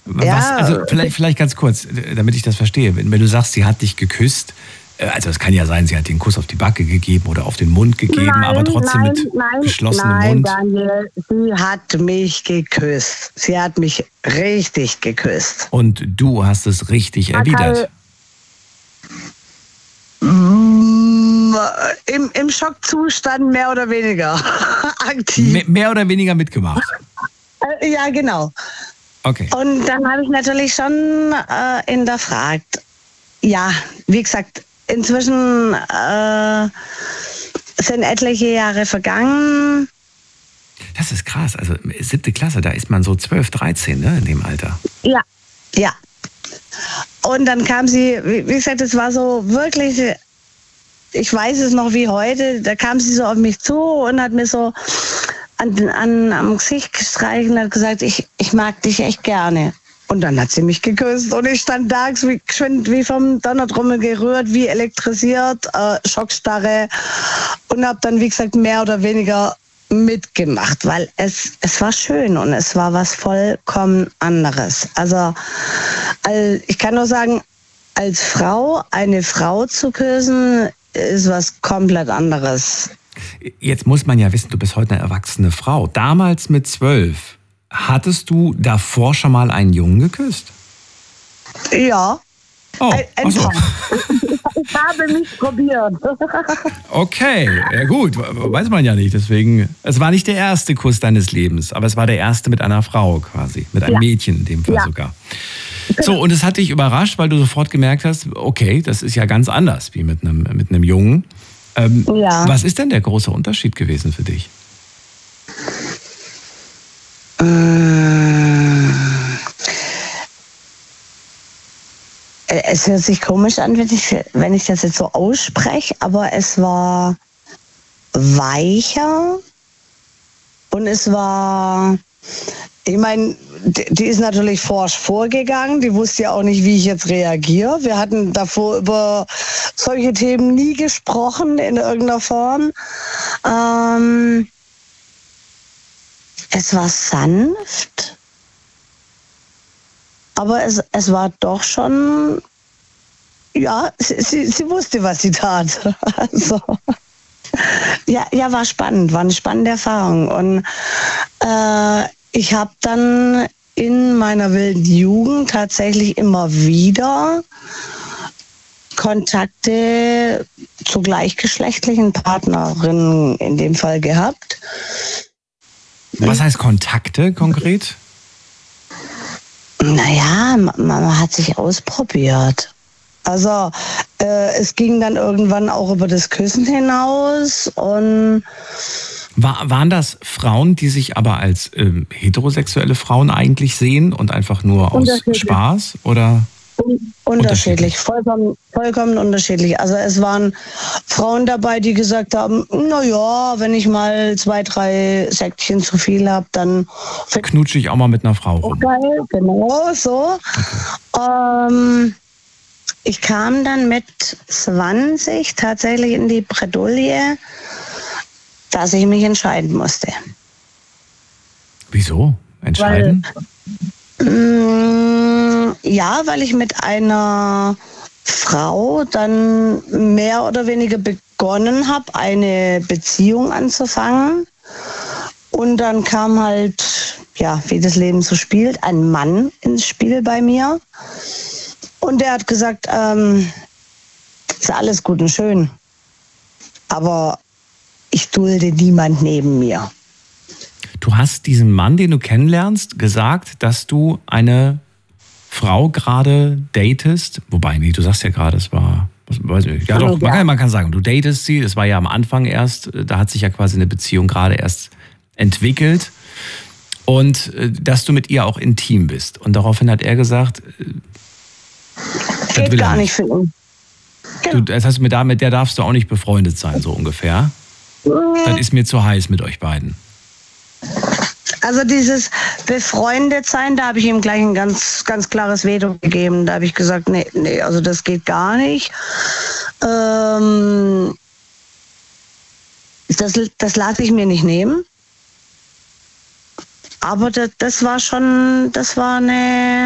Ja. Also vielleicht ganz kurz, damit ich das verstehe. Wenn du sagst, sie hat dich geküsst, also es kann ja sein, sie hat dir einen Kuss auf die Backe gegeben oder auf den Mund gegeben, aber trotzdem mit geschlossenem Mund. Nein, Daniel, sie hat mich geküsst. Sie hat mich richtig geküsst. Und du hast es richtig erwidert. Im Schockzustand mehr oder weniger aktiv. Mehr oder weniger mitgemacht? Ja, genau. Okay. Und dann habe ich natürlich schon hinterfragt. Ja, wie gesagt, inzwischen sind etliche Jahre vergangen. Das ist krass. Also 7. Klasse, da ist man so 12, 13, ne, in dem Alter. Ja. Und dann kam sie, wie gesagt, es war so wirklich, ich weiß es noch wie heute, da kam sie so auf mich zu und hat mir so am Gesicht gestreichelt und hat gesagt, ich mag dich echt gerne. Und dann hat sie mich geküsst und ich stand da wie vom Donnertrommel gerührt, wie elektrisiert, Schockstarre und habe dann, wie gesagt, mehr oder weniger mitgemacht, weil es war schön und es war was vollkommen anderes. Also ich kann nur sagen, als Frau, eine Frau zu küssen, ist was komplett anderes. Jetzt muss man ja wissen, du bist heute eine erwachsene Frau. Damals mit 12, hattest du davor schon mal einen Jungen geküsst? Ja. Oh, achso. Ich habe mich probiert. Okay, ja gut, weiß man ja nicht. Deswegen, es war nicht der erste Kuss deines Lebens, aber es war der erste mit einer Frau quasi, mit einem Mädchen in dem Fall sogar. So, und es hat dich überrascht, weil du sofort gemerkt hast, okay, das ist ja ganz anders wie mit einem Jungen. Was ist denn der große Unterschied gewesen für dich? Es hört sich komisch an, wenn ich das jetzt so ausspreche, aber es war weicher und es war, ich meine, die ist natürlich forsch vorgegangen, die wusste ja auch nicht, wie ich jetzt reagiere. Wir hatten davor über solche Themen nie gesprochen in irgendeiner Form. Es war sanft, aber es war doch schon, ja, sie wusste, was sie tat. Also, ja, war spannend, war eine spannende Erfahrung. Und ich habe dann in meiner wilden Jugend tatsächlich immer wieder Kontakte zu gleichgeschlechtlichen Partnerinnen in dem Fall gehabt. Was heißt Kontakte konkret? Naja, man hat sich ausprobiert. Also es ging dann irgendwann auch über das Küssen hinaus und waren das Frauen, die sich aber als heterosexuelle Frauen eigentlich sehen und einfach nur aus Spaß oder? Unterschiedlich, vollkommen unterschiedlich. Also es waren Frauen dabei, die gesagt haben, naja, wenn ich mal 2, 3 Säckchen zu viel habe, dann knutsche ich auch mal mit einer Frau rum. Okay, genau so. Okay. Ich kam dann mit 20 tatsächlich in die Bredouille, dass ich mich entscheiden musste. Wieso? Entscheiden? Weil ich mit einer Frau dann mehr oder weniger begonnen habe, eine Beziehung anzufangen. Und dann kam halt, ja, wie das Leben so spielt, ein Mann ins Spiel bei mir. Und der hat gesagt, ist alles gut und schön, aber ich dulde niemand neben mir. Du hast diesem Mann, den du kennenlernst, gesagt, dass du eine Frau gerade datest. Wobei, nee, du sagst ja gerade, es war, weiß ich, ja doch, man kann sagen, du datest sie, das war ja am Anfang erst, da hat sich ja quasi eine Beziehung gerade erst entwickelt. Und dass du mit ihr auch intim bist. Und daraufhin hat er gesagt, geht gar nicht für ihn. Genau. Das heißt, mit der darfst du auch nicht befreundet sein, so ungefähr. Das ist mir zu heiß mit euch beiden. Also dieses befreundet sein, da habe ich ihm gleich ein ganz, ganz klares Veto gegeben. Da habe ich gesagt, nee, also das geht gar nicht. Das lasse ich mir nicht nehmen. Aber das war eine